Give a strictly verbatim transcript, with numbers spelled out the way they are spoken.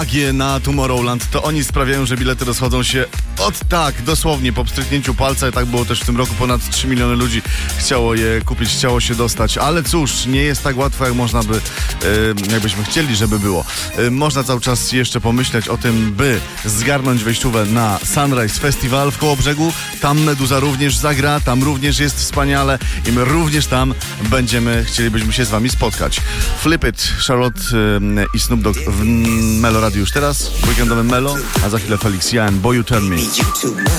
na Tomorrowland, to oni sprawiają, że bilety rozchodzą się od tak, dosłownie po pstryknięciu palca. I tak było też w tym roku. Ponad trzy miliony ludzi chciało je kupić, chciało się dostać. Ale cóż, nie jest tak łatwo, jak można by, e, jakbyśmy chcieli, żeby było. E, można cały czas jeszcze pomyśleć o tym, by zgarnąć wejściówę na Sunrise Festival w Kołobrzegu. Tam Meduza również zagra, tam również jest wspaniale i my również tam będziemy, chcielibyśmy się z wami spotkać. Flip It, Charlotte e, i Snoop Dogg w Melo Radio już teraz, w weekendowym Melo, a za chwilę Felix Jan, Boy You Turn Me.